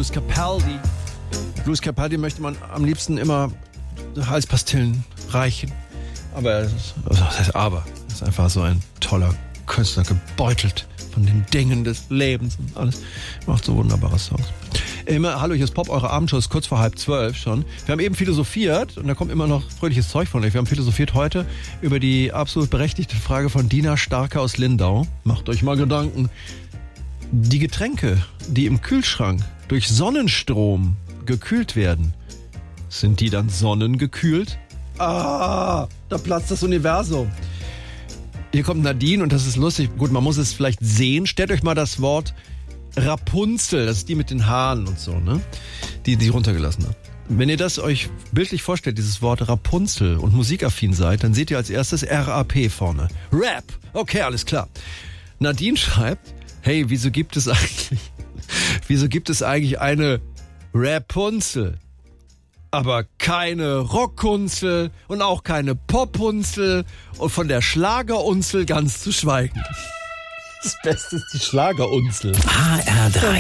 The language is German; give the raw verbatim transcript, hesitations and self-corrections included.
Lewis Capaldi. Lewis Capaldi möchte man am liebsten immer Halspastillen reichen. Aber, es ist, also das heißt aber, es ist einfach so ein toller Künstler, gebeutelt von den Dingen des Lebens und alles. Macht so wunderbare Songs. Immer, hallo, hier ist Pop, eure Abendshow ist kurz vor halb zwölf schon. Wir haben eben philosophiert und da kommt immer noch fröhliches Zeug von euch. Wir haben philosophiert heute über die absolut berechtigte Frage von Dina Starke aus Lindau. Macht euch mal Gedanken. Die Getränke, die im Kühlschrank durch Sonnenstrom gekühlt werden, sind die dann sonnengekühlt? Ah, da platzt das Universum. Hier kommt Nadine und das ist lustig. Gut, man muss es vielleicht sehen. Stellt euch mal das Wort Rapunzel, das ist die mit den Haaren und so, ne? Die, die runtergelassen hat. Wenn ihr das euch bildlich vorstellt, dieses Wort Rapunzel und musikaffin seid, dann seht ihr als erstes R A P vorne. Rap. Okay, alles klar. Nadine schreibt, hey, wieso gibt es eigentlich, wieso gibt es eigentlich eine Rapunzel? Aber keine Rockunzel und auch keine Popunzel und von der Schlagerunzel ganz zu schweigen. Das Beste ist die Schlagerunzel. H R drei.